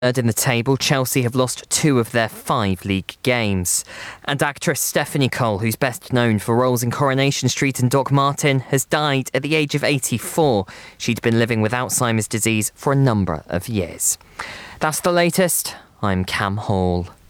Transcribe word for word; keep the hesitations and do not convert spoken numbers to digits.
Third in the table, Chelsea have lost two of their five league games. And actress Stephanie Cole, who's best known for roles in Coronation Street and Doc Martin, has died at the age of eighty-four. She'd been living with Alzheimer's disease for a number of years. That's the latest. I'm Cam Hall.